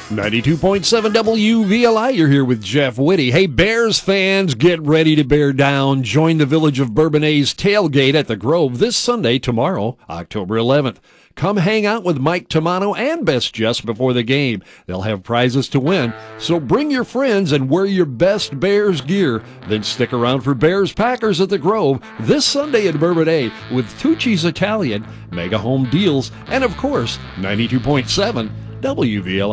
92.7 WVLI, you're here with Jeff Whitty. Hey, Bears fans, get ready to bear down. Join the Village of Bourbonnais tailgate at the Grove this Sunday, tomorrow, October 11th. Come hang out with Mike Tamano and Best Jess before the game. They'll have prizes to win, so bring your friends and wear your best Bears gear. Then stick around for Bears Packers at the Grove this Sunday in Bourbonnais with Tucci's Italian, Mega Home Deals, and of course, 92.7 WVLI.